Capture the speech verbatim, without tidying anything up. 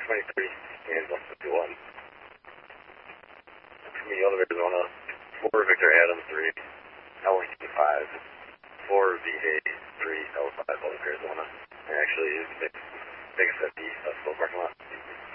twenty-three and one fifty-one. From the elevator, Arizona, four Victor Adam three, L E five, four V A three, L five, Arizona. And actually, it's Vegas at the festival parking lot.